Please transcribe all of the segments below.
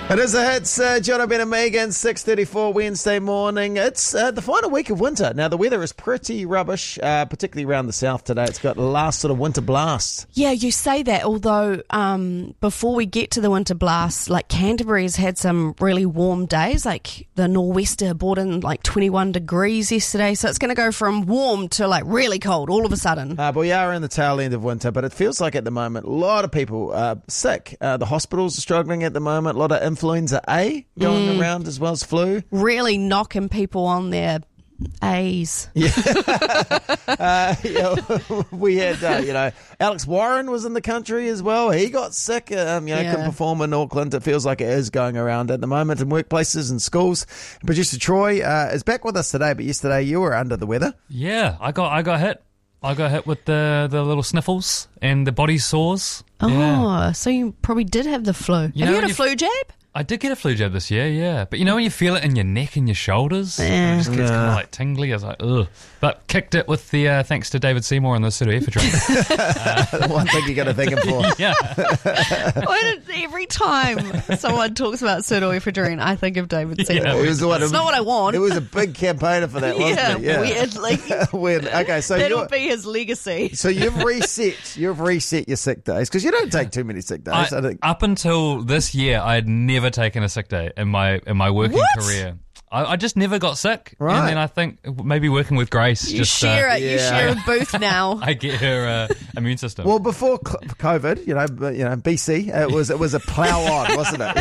It is a hits, Jono, Ben and Megan, 6:34 Wednesday morning. It's the final week of winter. Now, the weather is pretty rubbish, particularly around the south today. It's got the last sort of winter blast. Yeah, you say that, although before we get to the winter blast, like Canterbury's had some really warm days, like the nor'wester brought in like 21 degrees yesterday, so it's going to go from warm to like really cold all of a sudden. But we are in the tail end of winter, but it feels like at the moment a lot of people are sick. The hospitals are struggling at the moment, a lot of influenza A going around as well as flu. Really knocking people on their A's. Yeah. We had, Alex Warren was in the country as well. He got sick, couldn't perform in Auckland. It feels like it is going around at the moment in workplaces and schools. Producer Troy is back with us today, but yesterday you were under the weather. Yeah, I got hit. I got hit with the little sniffles and the body sores. Oh, yeah. So you probably did have the flu. Have you had a flu jab? I did get a flu jab this year, yeah. But you know when you feel it in your neck and your shoulders? It just gets kind of like tingly. I was like, ugh. But kicked it with the thanks to David Seymour and the Sudafed drink. The one thing you got to thank him for. Yeah. Every time someone talks about pseudoephedrine, I think of David Seymour. Yeah, it's not what I want. It was a big campaigner for that, wasn't it? Yeah, weirdly. Weird. Okay, so that'll be his legacy. So you've reset your sick days because you don't take too many sick days. I think. Up until this year, I had never taken a sick day in my working career. I just never got sick. Right. And then I think maybe working with Grace. You share a booth now. I get her immune system. Well, before COVID, BC, it was a plough on, wasn't it?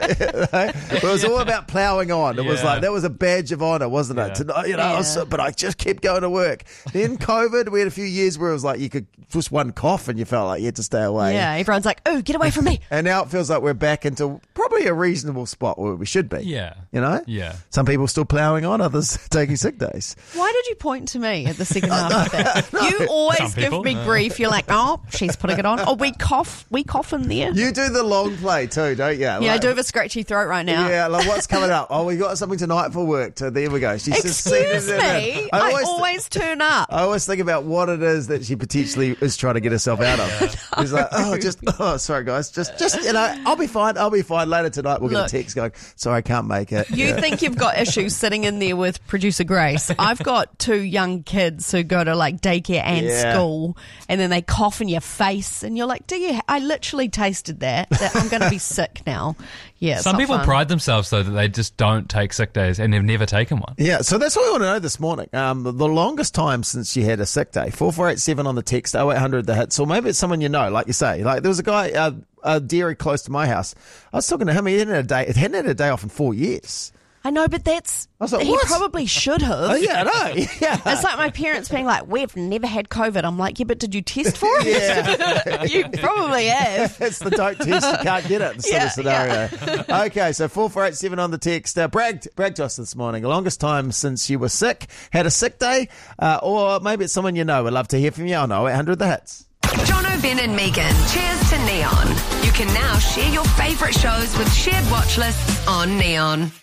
It was all about ploughing on. It was like, that was a badge of honour, wasn't it? But I just kept going to work. Then COVID, we had a few years where it was like you could just one cough and you felt like you had to stay away. Yeah, everyone's like, oh, get away from me. And now it feels like we're back into probably a reasonable spot where we should be. Yeah. Yeah. Some people still ploughing on, others taking sick days. Why did you point to me at the second half of that? No. You always give me grief. You're like, oh, she's putting it on. Oh, we cough in there. You do the long play too, don't you? Yeah, I do have a scratchy throat right now. Yeah, like what's coming up? Oh, we got something tonight for work. So there we go. She's Excuse me. I always turn up. I always think about what it is that she potentially is trying to get herself out of. She's like, sorry guys, just I'll be fine. Later tonight we'll get a text going, sorry, I can't make it. You think you've got issues sitting in there with producer Grace. I've got two young kids who go to like daycare and school, and then they cough in your face, and you're like, do you? I literally tasted that I'm going to be sick now. Yeah. Some people pride themselves though that they just don't take sick days and they've never taken one. Yeah. So that's what we want to know this morning. The longest time since you had a sick day. 4487 on the text, 0800 the hits, or maybe it's someone you know, like you say. Like there was a guy, a dairy close to my house. I was talking to him. He hadn't had a day off in 4 years. I know, but he probably should have. Oh, yeah, I know. Yeah. It's like my parents being like, we've never had COVID. I'm like, yeah, but did you test for it? Yeah. You probably have. It's the don't test, you can't get it sort of scenario. Yeah. Okay, so 4487 on the text. Bragged to us this morning. Longest time since you were sick, had a sick day, or maybe it's someone you know. We'd love to hear from you. 0800 the hits. Jono, Ben and Megan. Cheers to Neon. You can now share your favourite shows with shared watch lists on Neon.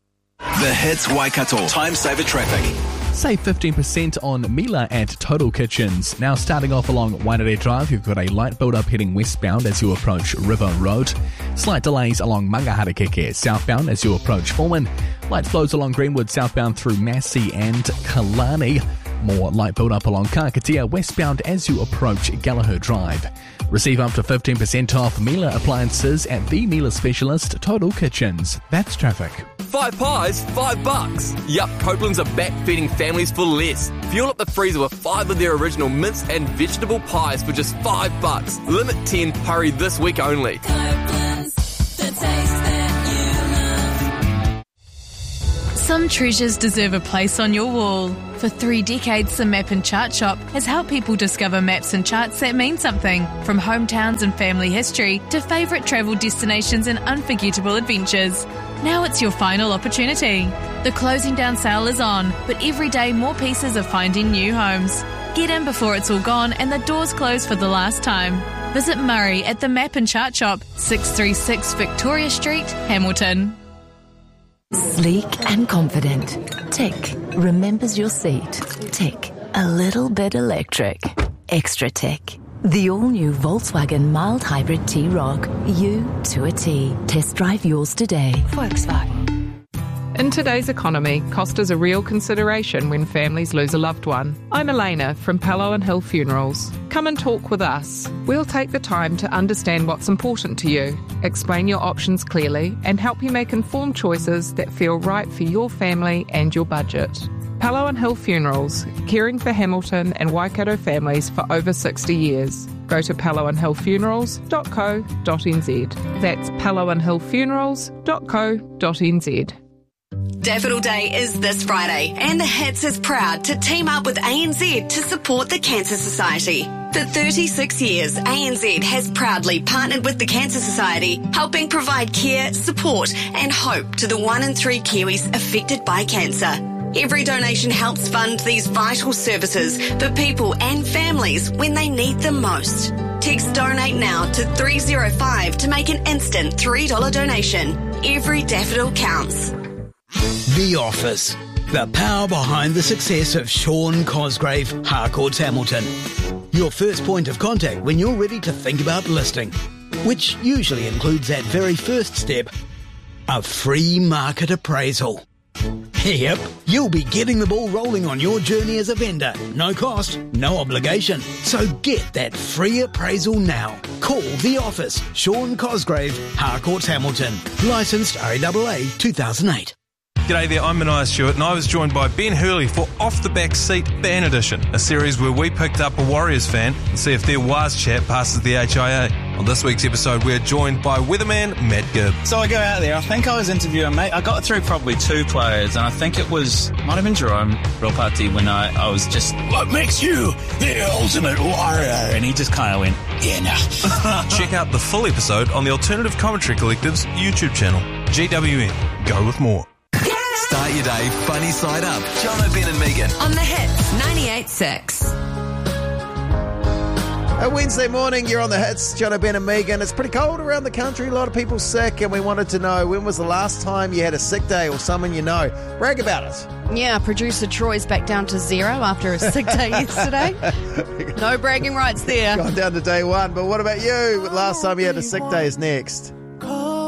The Hits Waikato. Time saver traffic. Save 15% on Mila at Total Kitchens. Now starting off along Waitere Drive, you've got a light build-up heading westbound as you approach River Road. Slight delays along Mangaharakeke southbound as you approach Foreman. Light flows along Greenwood southbound through Massey and Kalani. More light build-up along Kakatea westbound as you approach Gallagher Drive. Receive up to 15% off Mila appliances at the Mila Specialist Total Kitchens. That's traffic. 5 pies, $5. Yup, Copeland's are back feeding families for less. Fuel up the freezer with 5 of their original mince and vegetable pies for just $5. Limit 10, hurry this week only. Copeland's, the taste that you love. Some treasures deserve a place on your wall. For 3 decades, the Map and Chart Shop has helped people discover maps and charts that mean something, from hometowns and family history to favourite travel destinations and unforgettable adventures. Now it's your final opportunity. The closing down sale is on, but every day more pieces are finding new homes. Get in before it's all gone and the doors close for the last time. Visit Murray at the Map and Chart Shop, 636 Victoria Street, Hamilton. Sleek and confident. Tick. Remembers your seat. Tick. A little bit electric. Extra tick. The all-new Volkswagen mild hybrid T-Roc. You to a T. Test drive yours today. Volkswagen. In today's economy, cost is a real consideration when families lose a loved one. I'm Elena from Palo and Hill Funerals. Come and talk with us. We'll take the time to understand what's important to you, explain your options clearly, and help you make informed choices that feel right for your family and your budget. Palo and Hill Funerals, caring for Hamilton and Waikato families for over 60 years. Go to paloandhillfunerals.co.nz. That's paloandhillfunerals.co.nz. Daffodil Day is this Friday, and the Hits is proud to team up with ANZ to support the Cancer Society. For 36 years, ANZ has proudly partnered with the Cancer Society, helping provide care, support and hope to the 1 in 3 Kiwis affected by cancer. Every donation helps fund these vital services for people and families when they need them most. Text Donate Now to 305 to make an instant $3 donation. Every daffodil counts. The Office. The power behind the success of Sean Cosgrave, Harcourts Hamilton. Your first point of contact when you're ready to think about listing, which usually includes that very first step, a free market appraisal. Yep, you'll be getting the ball rolling on your journey as a vendor. No cost, no obligation. So get that free appraisal now. Call The Office. Sean Cosgrave, Harcourts Hamilton. Licensed RAAA 2008. G'day there, I'm Mania Stewart and I was joined by Ben Hurley for Off the Back Seat Fan Edition, a series where we picked up a Warriors fan and see if their Waz chat passes the HIA. On this week's episode, we're joined by weatherman Matt Gibb. So I go out there, I think I was interviewing, mate, I got through probably 2 players and I think it might have been Jerome Ropati when I was just, what makes you the ultimate warrior? And he just kind of went, yeah, nah. Check out the full episode on the Alternative Commentary Collective's YouTube channel. GWN, go with more. Start your day funny side up. Jono, Ben and Megan. On the Hits 98.6. A Wednesday morning, you're on the Hits. Jono, Ben and Megan. It's pretty cold around the country. A lot of people sick, and we wanted to know, when was the last time you had a sick day or someone you know? Brag about it. Yeah, producer Troy's back down to 0 after a sick day yesterday. No bragging rights there. Gone down to day 1. But what about you? Last time you had a sick day is next.